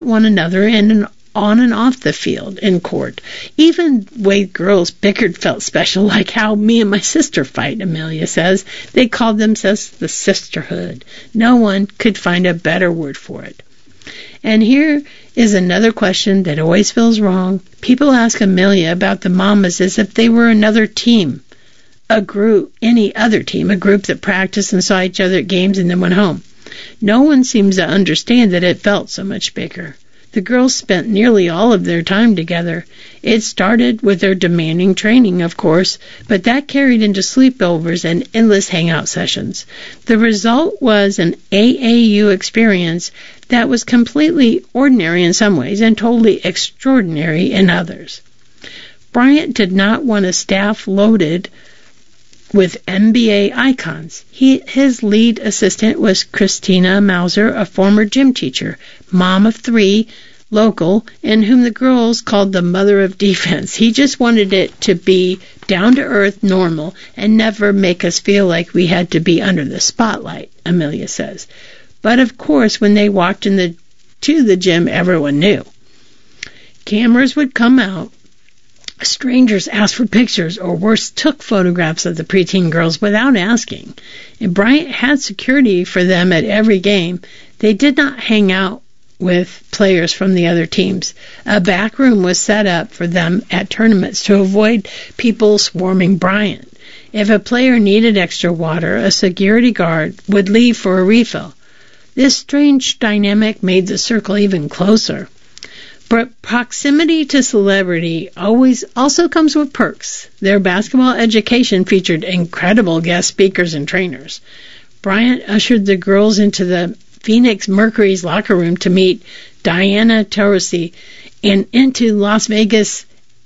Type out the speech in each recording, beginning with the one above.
one another and on and off the field, in court. Even way girls bickered felt special, like how me and my sister fight, Amelia says. They called themselves the sisterhood. No one could find a better word for it. And here is another question that always feels wrong. People ask Amelia about the Mamas as if they were another team, a group, any other team, a group that practiced and saw each other at games and then went home. No one seems to understand that it felt so much bigger. The girls spent nearly all of their time together. It started with their demanding training, of course, but that carried into sleepovers and endless hangout sessions. The result was an AAU experience that was completely ordinary in some ways and totally extraordinary in others. Bryant did not want a staff loaded with NBA icons. His lead assistant was Christina Mauser, a former gym teacher, mom of 3, local, and whom the girls called the mother of defense. He just wanted it to be down-to-earth, normal, and never make us feel like we had to be under the spotlight, Amelia says. But of course, when they walked to the gym, everyone knew. Cameras would come out. Strangers asked for pictures, or worse, took photographs of the preteen girls without asking. And Bryant had security for them at every game. They did not hang out with players from the other teams. A back room was set up for them at tournaments to avoid people swarming Bryant. If a player needed extra water, a security guard would leave for a refill. This strange dynamic made the circle even closer. But proximity to celebrity also comes with perks. Their basketball education featured incredible guest speakers and trainers. Bryant ushered the girls into the Phoenix Mercury's locker room to meet Diana Taurasi and into Las Vegas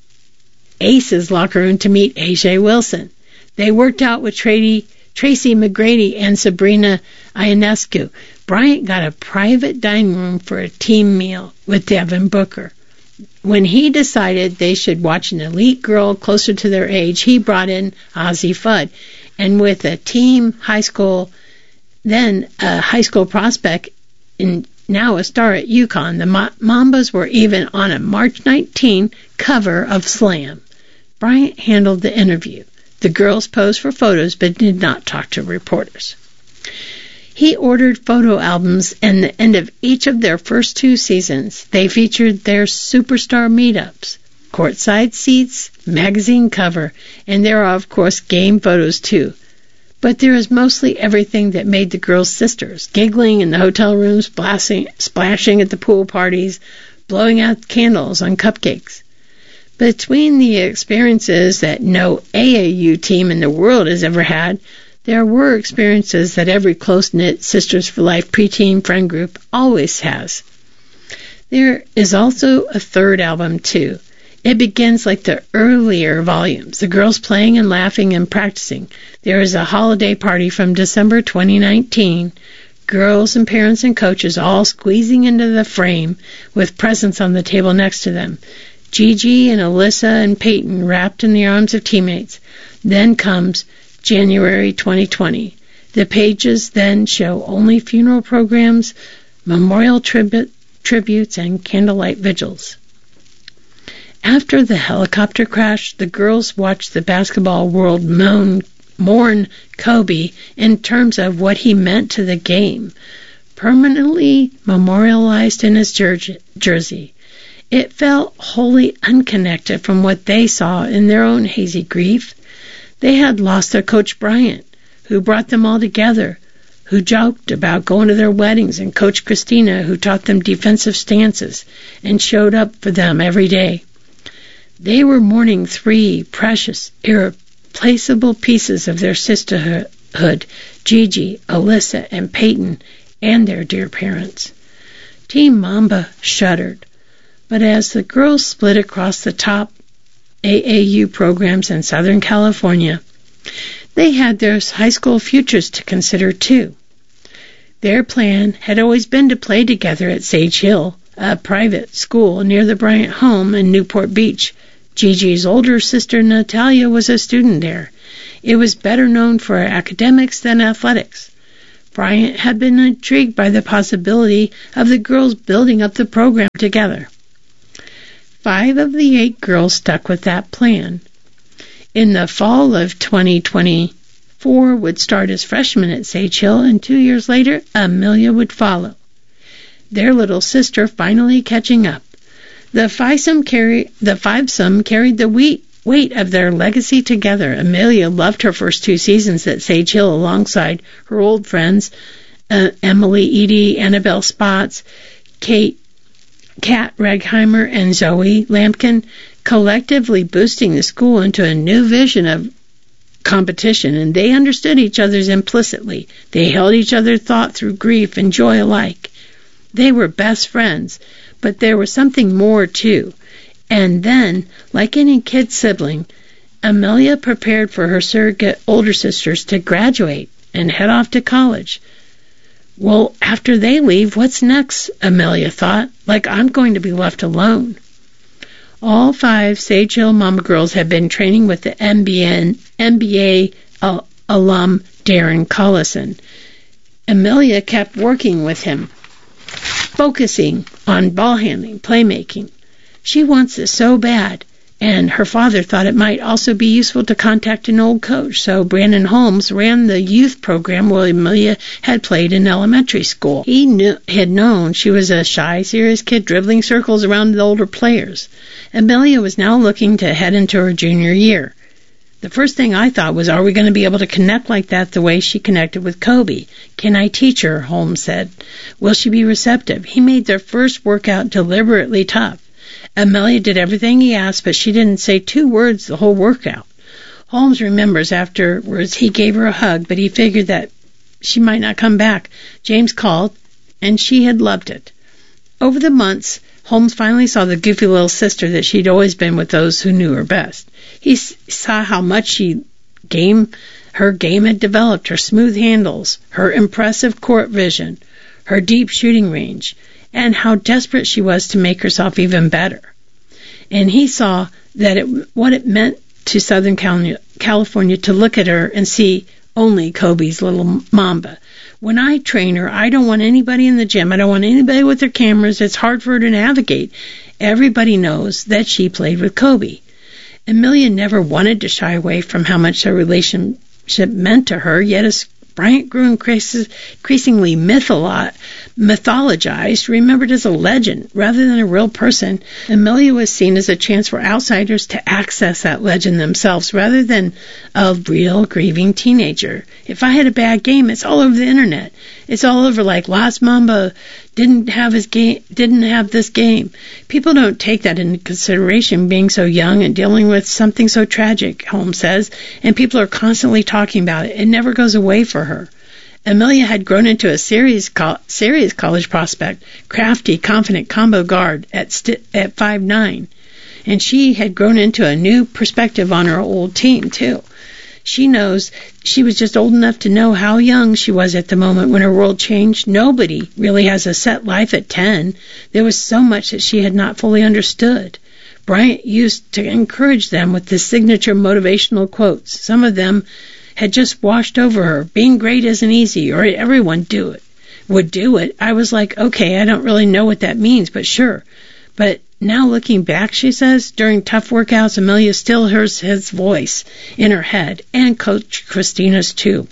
Aces locker room to meet A.J. Wilson. They worked out with Tracy McGrady and Sabrina Ionescu. Bryant got a private dining room for a team meal with Devin Booker. When he decided they should watch an elite girl closer to their age, he brought in Ozzie Fudd. And with a team high school prospect and now a star at UConn, the Mambas were even on a March 19 cover of Slam. Bryant handled the interview. The girls posed for photos but did not talk to reporters. He ordered photo albums, and at the end of each of their first 2 seasons, they featured their superstar meetups, courtside seats, magazine cover, and there are, of course, game photos too. But there is mostly everything that made the girls sisters, giggling in the hotel rooms, splashing at the pool parties, blowing out candles on cupcakes. Between the experiences that no AAU team in the world has ever had, there were experiences that every close-knit Sisters for Life preteen friend group always has. There is also a third album, too. It begins like the earlier volumes, the girls playing and laughing and practicing. There is a holiday party from December 2019, girls and parents and coaches all squeezing into the frame with presents on the table next to them. Gigi and Alyssa and Peyton wrapped in the arms of teammates. Then comes January 2020. The pages then show only funeral programs, memorial tributes, and candlelight vigils. After the helicopter crash, the girls watched the basketball world mourn Kobe in terms of what he meant to the game, permanently memorialized in his jersey. It felt wholly unconnected from what they saw in their own hazy grief. They had lost their coach Bryant, who brought them all together, who joked about going to their weddings, and Coach Christina, who taught them defensive stances and showed up for them every day. They were mourning 3 precious, irreplaceable pieces of their sisterhood, Gigi, Alyssa, and Peyton, and their dear parents. Team Mamba shuddered, but as the girls split across the top AAU programs in Southern California, they had their high school futures to consider too. Their plan had always been to play together at Sage Hill, a private school near the Bryant home in Newport Beach. Gigi's older sister Natalia was a student there. It was better known for academics than athletics. Bryant had been intrigued by the possibility of the girls building up the program together. 5 of the 8 girls stuck with that plan. In the fall of 2024 would start as freshmen at Sage Hill, and 2 years later, Amelia would follow, their little sister finally catching up. The fivesome carried the weight of their legacy together. Amelia loved her first 2 seasons at Sage Hill alongside her old friends, Emily Eady, Annabelle Spots, Kat Regheimer, and Zoe Lampkin, collectively boosting the school into a new vision of competition, and they understood each other's implicitly. They held each other's thought through grief and joy alike. They were best friends, but there was something more too. And then, like any kid sibling, Amelia prepared for her surrogate older sisters to graduate and head off to college. Well, after they leave, what's next? Amelia thought. Like, I'm going to be left alone. All 5 Sage Hill Mama girls had been training with the MBA alum Darren Collison. Amelia kept working with him, focusing on ball handling, playmaking. She wants it so bad, and her father thought it might also be useful to contact an old coach, so Brandon Holmes ran the youth program where Amelia had played in elementary school. He had known she was a shy, serious kid dribbling circles around the older players. Amelia was now looking to head into her junior year. The first thing I thought was, are we going to be able to connect like that the way she connected with Kobe? Can I teach her? Holmes said. Will she be receptive? He made their first workout deliberately tough. Amelia did everything he asked, but she didn't say 2 words the whole workout. Holmes remembers afterwards he gave her a hug, but he figured that she might not come back. James called, and she had loved it. Over the months, Holmes finally saw the goofy little sister that she'd always been with those who knew her best. He saw how much her game had developed, her smooth handles, her impressive court vision, her deep shooting range, and how desperate she was to make herself even better. And he saw that what it meant to Southern California to look at her and see only Kobe's little Mamba. When I train her, I don't want anybody in the gym. I don't want anybody with their cameras. It's hard for her to navigate. Everybody knows that she played with Kobe. Amelia never wanted to shy away from how much their relationship meant to her, yet as Bryant grew increasingly mythologized, remembered as a legend rather than a real person. Amelia was seen as a chance for outsiders to access that legend themselves rather than a real grieving teenager. If I had a bad game, it's all over the internet. It's all over like Last Mamba didn't have this game. People don't take that into consideration, being so young and dealing with something so tragic, Holmes says, and people are constantly talking about it. It never goes away for her. Amelia had grown into a serious college prospect, crafty, confident combo guard at 5'9", and she had grown into a new perspective on her old team, too. She knows she was just old enough to know how young she was at the moment when her world changed. Nobody really has a set life at 10. There was so much that she had not fully understood. Bryant used to encourage them with the signature motivational quotes. Some of them had just washed over her. Being great isn't easy, or everyone would do it. I was like, okay, I don't really know what that means, but sure. But now looking back, she says, during tough workouts, Amelia still hears his voice in her head, and Coach Christina's too.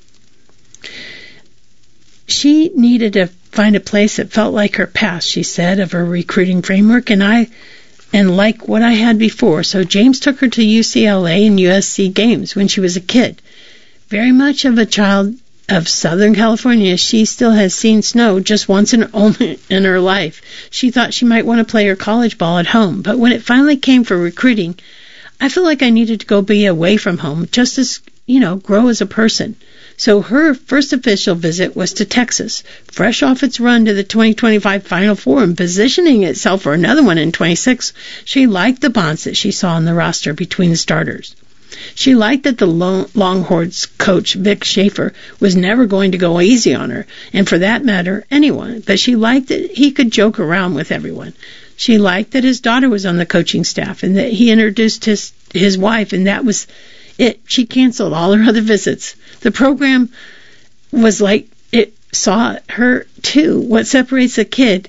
She needed to find a place that felt like her past, she said, of her recruiting framework, and like what I had before. So James took her to UCLA and USC games when she was a kid. Very much of a child of Southern California, she still has seen snow just once in her life. She thought she might want to play her college ball at home, but when it finally came for recruiting, I felt like I needed to go be away from home, just as, grow as a person. So her first official visit was to Texas, fresh off its run to the 2025 Final Four and positioning itself for another one in 26. She liked the bonds that she saw on the roster between the starters. She liked that the Longhorns coach, Vic Schaefer, was never going to go easy on her, and for that matter, anyone. But she liked that he could joke around with everyone. She liked that his daughter was on the coaching staff and that he introduced his wife, and that was it. She canceled all her other visits. The program was like it saw her too. What separates a kid,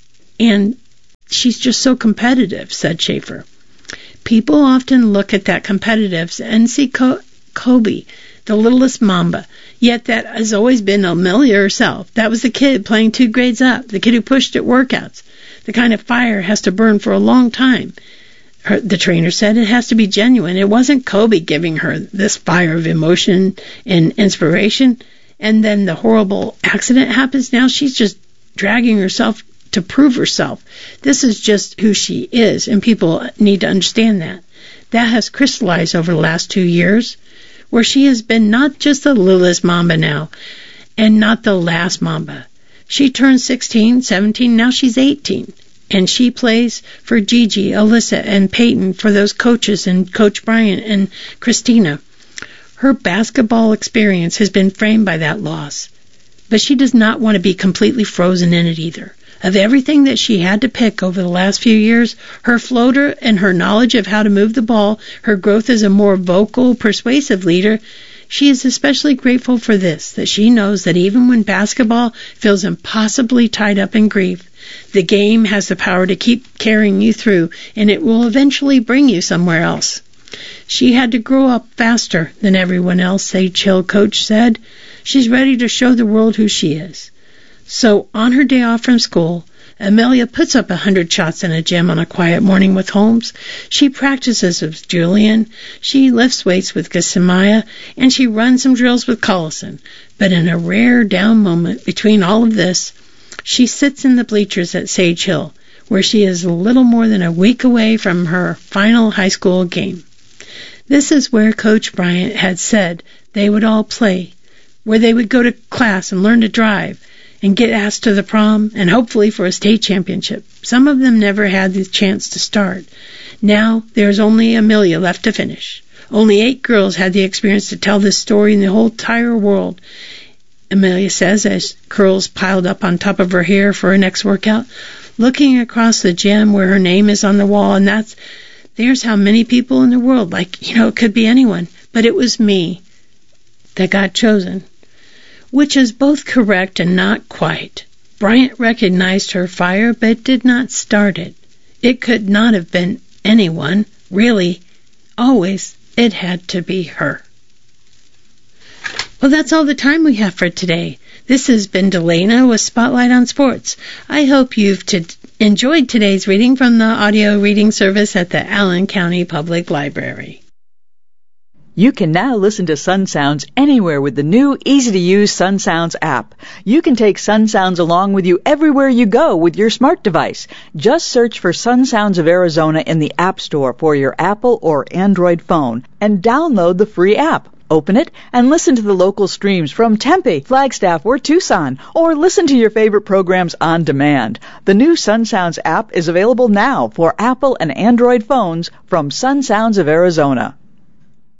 and she's just so competitive, said Schaefer. People often look at that competitiveness and see Kobe, the littlest mamba. Yet that has always been Amelia herself. That was the kid playing 2 grades up, the kid who pushed at workouts. The kind of fire has to burn for a long time. The trainer said it has to be genuine. It wasn't Kobe giving her this fire of emotion and inspiration, and then the horrible accident happens. Now she's just dragging herself to prove herself. This is just who she is, and people need to understand that. That has crystallized over the last 2 years, where she has been not just the littlest mamba now, and not the last mamba. She turned 16, 17, now she's 18. And she plays for Gigi, Alyssa, and Peyton, for those coaches, and Coach Bryant and Christina. Her basketball experience has been framed by that loss. But she does not want to be completely frozen in it either. Of everything that she had to pick over the last few years, her floater and her knowledge of how to move the ball, her growth as a more vocal, persuasive leader, she is especially grateful for this, that she knows that even when basketball feels impossibly tied up in grief, the game has the power to keep carrying you through, and it will eventually bring you somewhere else. She had to grow up faster than everyone else, Sage Hill coach said. She's ready to show the world who she is. So, on her day off from school, Amelia puts up 100 shots in a gym on a quiet morning with Holmes. She practices with Julian. She lifts weights with Gasamaya, and she runs some drills with Collison. But in a rare down moment between all of this, she sits in the bleachers at Sage Hill, where she is a little more than a week away from her final high school game. This is where Coach Bryant had said they would all play, where they would go to class and learn to drive, and get asked to the prom, and hopefully for a state championship. Some of them never had the chance to start. Now there's only Amelia left to finish. Only 8 girls had the experience to tell this story in the whole entire world, Amelia says, as curls piled up on top of her hair for her next workout, looking across the gym where her name is on the wall, and there's how many people in the world, it could be anyone, but it was me that got chosen. Which is both correct and not quite. Bryant recognized her fire, but did not start it. It could not have been anyone, really. Always, it had to be her. Well, that's all the time we have for today. This has been Delana with Spotlight on Sports. I hope you've enjoyed today's reading from the audio reading service at the Allen County Public Library. You can now listen to Sun Sounds anywhere with the new, easy-to-use Sun Sounds app. You can take Sun Sounds along with you everywhere you go with your smart device. Just search for Sun Sounds of Arizona in the App Store for your Apple or Android phone and download the free app. Open it and listen to the local streams from Tempe, Flagstaff, or Tucson, or listen to your favorite programs on demand. The new Sun Sounds app is available now for Apple and Android phones from Sun Sounds of Arizona.